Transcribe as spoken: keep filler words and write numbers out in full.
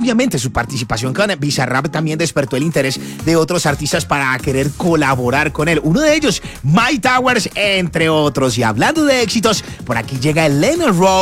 obviamente su participación con Bizarrap también despertó el interés de otros artistas para querer colaborar con él. Uno de ellos, Mike Towers, entre otros. Y hablando de éxitos, por aquí llega el Leonard Rowe